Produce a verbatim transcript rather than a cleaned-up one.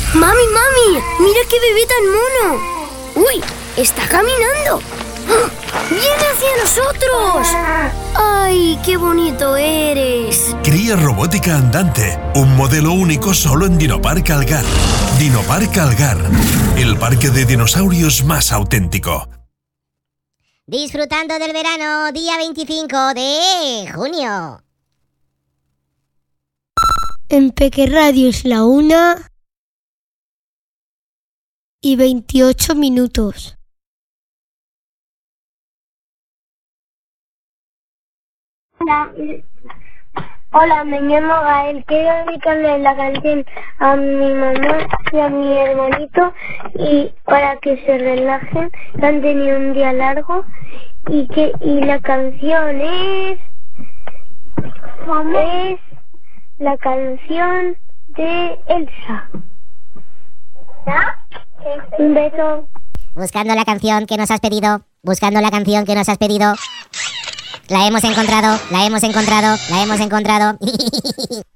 ¡Mami, mami! ¡Mira qué bebé tan mono! ¡Uy! ¡Está caminando! ¡Viene hacia nosotros! ¡Ay, qué bonito eres! Cría robótica andante, un modelo único solo en Dinopark Algar. Dinopark Algar, el parque de dinosaurios más auténtico. Disfrutando del verano, día veinticinco de junio. En Peque Radio es la una y veintiocho minutos. Hola, hola, me llamo Gael. Quiero dedicarle la canción a mi mamá y a mi hermanito y para que se relajen, que han tenido un día largo y que y la canción es es la canción de Elsa. Un beso. Buscando la canción que nos has pedido, buscando la canción que nos has pedido. La hemos encontrado, la hemos encontrado, la hemos encontrado.